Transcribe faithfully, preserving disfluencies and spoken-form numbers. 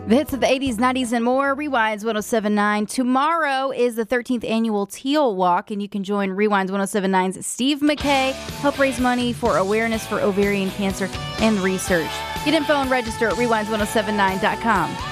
The hits of the eighties, nineties, and more. Rewinds one oh seven point nine. Tomorrow is the thirteenth annual Teal Walk, and you can join Rewinds one oh seven point nine's Steve McKay. Help raise money for awareness for ovarian cancer and research. Get info and register at rewinds one oh seven nine dot com.